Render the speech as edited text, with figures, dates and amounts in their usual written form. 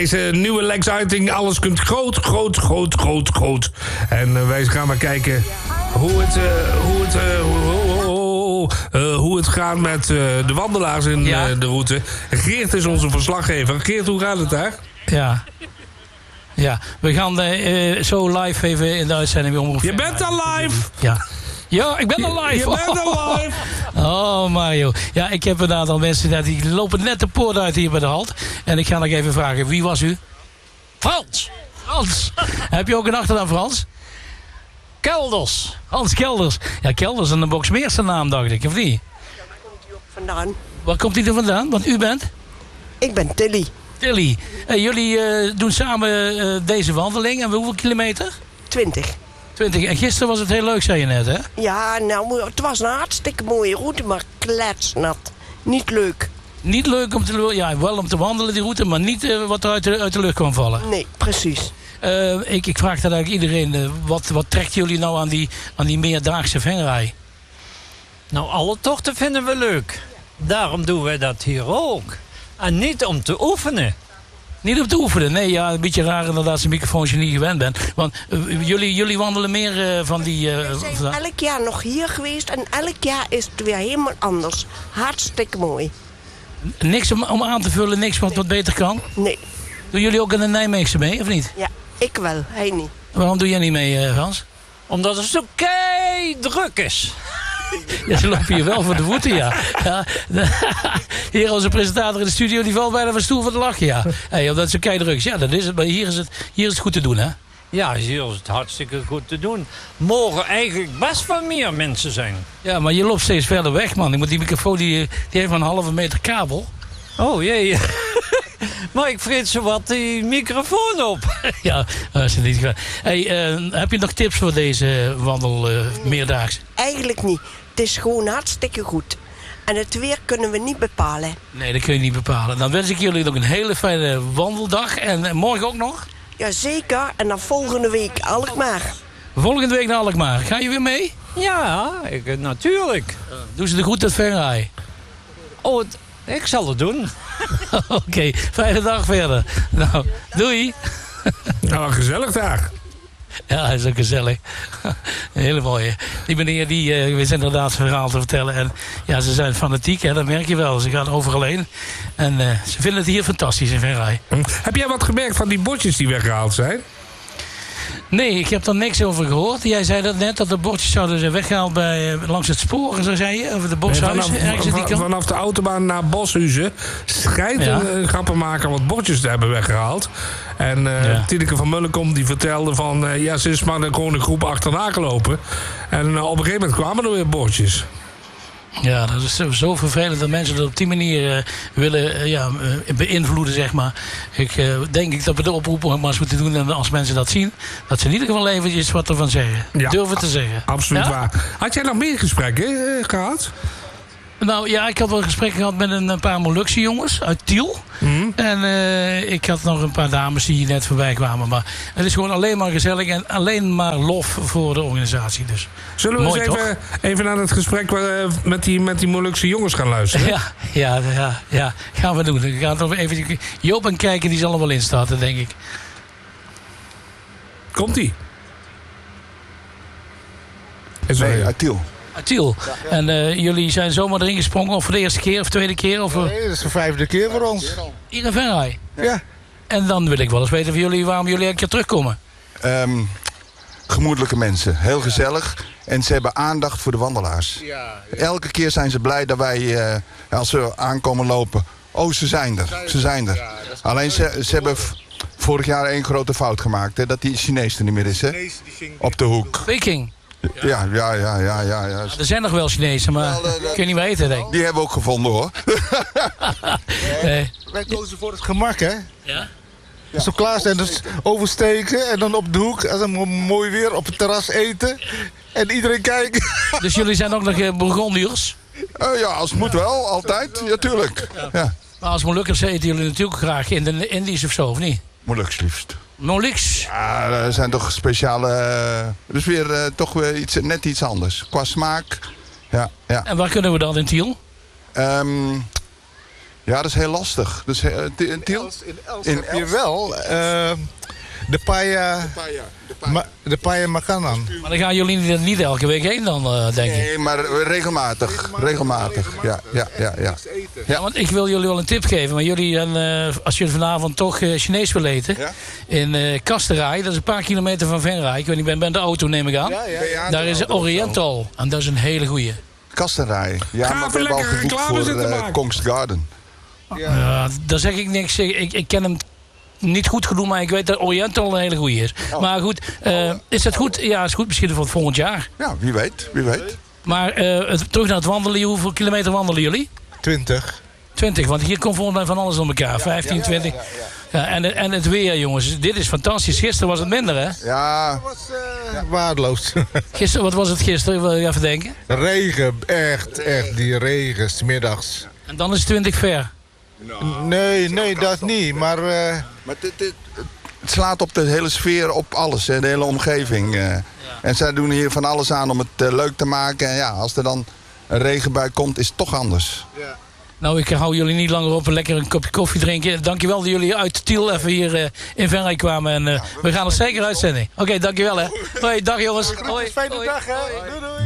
Deze nieuwe Lex Uiting, alles kunt groot. En wij gaan maar kijken hoe het gaat met de wandelaars in de route. Geert is onze verslaggever. Geert, hoe gaat het daar? Ja, we gaan zo live even in de uitzending weer omroepen. Je bent al live! Ja, ik ben al live. Je bent al live. Oh, Mario. Ja, ik heb een aantal mensen die lopen net de poort uit hier bij de halt. En ik ga nog even vragen, wie was u? Frans. Heb je ook een achternaam, Frans? Kelders. Hans Kelders. Ja, Kelders is een Boksmeerse naam, dacht ik, of niet? Ja, waar komt hij ook vandaan? Waar komt hij er vandaan? Want u bent? Ik ben Tilly. Tilly. Jullie doen samen deze wandeling. En hoeveel kilometer? 20. 20. En gisteren was het heel leuk, zei je net, hè? Ja, nou, het was een hartstikke mooie route, maar kletsnat. Niet leuk. Niet leuk om te, wel om te wandelen, die route, maar niet wat er uit de lucht kwam vallen. Nee, precies. Ik vraag dat eigenlijk iedereen. Wat trekt jullie nou aan die meerdaagse venrij? Nou, alle tochten vinden we leuk. Daarom doen wij dat hier ook. En niet om te oefenen. Niet om te oefenen. Nee, ja, een beetje raar inderdaad als een microfoons je niet gewend bent. Want jullie wandelen meer van die... we zijn elk jaar nog hier geweest en elk jaar is het weer helemaal anders. Hartstikke mooi. Niks om aan te vullen, niks wat beter kan? Nee. Doen jullie ook in de Nijmeegse mee, of niet? Ja, ik wel, hij niet. Waarom doe jij niet mee, Frans? Omdat het zo kei druk is. Ja, ze lopen hier wel voor de voeten, ja. Hier onze presentator in de studio, die valt bijna van stoel van de lachen, ja. Hey, omdat het zo keidruk is. Ja, dat is het. Maar hier is het goed te doen, hè? Ja, hier is het hartstikke goed te doen. Mogen eigenlijk best wel meer mensen zijn. Ja, maar je loopt steeds verder weg, man. Die microfoon die heeft maar een halve meter kabel. Oh, jee. Maar ik vreet zo wat die microfoon op. Ja, dat is niet goed. Hey, heb je nog tips voor deze wandel meerdaagse? Eigenlijk niet. Het is gewoon hartstikke goed. En het weer kunnen we niet bepalen. Nee, dat kun je niet bepalen. Dan wens ik jullie nog een hele fijne wandeldag. En morgen ook nog? Jazeker. En dan volgende week Alkmaar. Volgende week naar Alkmaar. Ga je weer mee? Ja, natuurlijk. Doe ze de goed uit Venray. Oh, ik zal het doen. Oké, fijne dag verder. Nou, doei. Nou, gezellig daar. Ja, dat is ook gezellig. Hele mooie. Die meneer die wist inderdaad zijn verhaal te vertellen. En ja, ze zijn fanatiek, hè, dat merk je wel. Ze gaan overal heen. En ze vinden het hier fantastisch in Venray. Heb jij wat gemerkt van die bordjes die weggehaald zijn? Nee, ik heb er niks over gehoord. Jij zei dat net, dat de bordjes zouden zijn weggehaald langs het spoor, zo zei je? Of de Boshuizen, vanaf de autobahn naar Boshuizen schijnt een grappenmaker wat bordjes te hebben weggehaald. En Tineke van Mullenkom die vertelde van... ze is maar gewoon een groep achterna gelopen. En op een gegeven moment kwamen er weer bordjes. Ja, dat is zo vervelend dat mensen dat op die manier willen beïnvloeden, zeg maar. Ik denk dat we de oproep maar eens moeten doen. En als mensen dat zien, dat ze in ieder geval eventjes wat ervan zeggen. Ja, durven te zeggen. Absoluut waar. Had jij nog meer gesprekken gehad? Nou ja, ik had wel een gesprek gehad met een paar Molukse jongens uit Tiel. Mm. En ik had nog een paar dames die net voorbij kwamen. Maar het is gewoon alleen maar gezellig en alleen maar lof voor de organisatie. Dus. Zullen we eens even naar het gesprek met die Molukse jongens gaan luisteren? Ja, gaan we doen. Ik ga nog even Joop en kijken, die zal er wel in staan, denk ik. Komt-ie? Nee, uit Tiel. Tiel. Ja. En jullie zijn zomaar erin gesprongen, of voor de eerste keer of tweede keer? Of, nee, dat is de 5e keer voor ons. Hier in Venray? Ja. En dan wil ik wel eens weten van jullie waarom jullie een keer terugkomen. Gemoedelijke mensen, heel gezellig. En ze hebben aandacht voor de wandelaars. Ja. Elke keer zijn ze blij dat wij, als ze aankomen lopen... Oh, ze zijn er. Ja, alleen ze hebben vorig jaar één grote fout gemaakt. Hè, dat die Chinees er niet meer is, hè? Op de hoek. Peking. Ja. Er zijn nog wel Chinezen, maar kun je niet weten, denk ik. Die hebben we ook gevonden, hoor. Nee. Wij kozen voor het gemak, hè? Ja. Zo klaar zijn, dus oversteken en dan op de hoek. En dan mooi weer op het terras eten. En iedereen kijken. Dus jullie zijn ook nog Bourgondiërs? Ja, als het moet wel, altijd. Ja, tuurlijk. Ja. Maar als Molukkers eten jullie natuurlijk graag in de Indisch of zo, of niet? Moluks liefst. Moluks? Ja, er zijn toch speciale... dus weer toch weer net iets anders. Qua smaak. Ja. En waar kunnen we dan in Tiel? Ja, dat is heel lastig. Dus, Tiel? In heb je wel de Paya Makanan. Maar dan gaan jullie niet elke week heen dan, denk ik. Nee, maar regelmatig. Ja, want ik wil jullie wel een tip geven. Maar jullie, als jullie vanavond toch Chinees willen eten... Ja? In Kasterij, dat is een paar kilometer van Venray. Ik weet niet, ben de auto neem ik aan. Daar is Oriental. En dat is een hele goeie. Kasterij. Ja, Ga maar even we hebben al lekker geboekt reclame zitten voor maken. Kongsgarden. Ja, daar zeg ik niks. Ik ken hem niet goed genoeg, maar ik weet dat Oriental een hele goeie is. Oh. Maar goed, is dat goed? Ja, is goed misschien voor het volgend jaar. Ja, wie weet. Maar terug naar het wandelen. Hoeveel kilometer wandelen jullie? 20. 20, want hier komt volgens mij van alles om elkaar. 15, 20. Ja, en het weer, jongens. Dit is fantastisch. Gisteren was het minder, hè? Ja, Dat was waardeloos. Gisteren, wat was het gisteren? Wil je even denken? Regen, echt. Die regen, 's middags. En dan is het 20 ver. Nee, dat niet. Maar maar het slaat op de hele sfeer, op alles, hè, de hele omgeving. En zij doen hier van alles aan om het leuk te maken. En ja, als er dan een regenbui komt, is het toch anders. Nou, ik hou jullie niet langer op. Lekker een kopje koffie drinken. Dankjewel dat jullie uit Tiel even hier in Venray kwamen. En we gaan het zeker uitzenden. Oké, dankjewel hè. Hoi, dag jongens. Hoi. fijne dag, hè. Doei.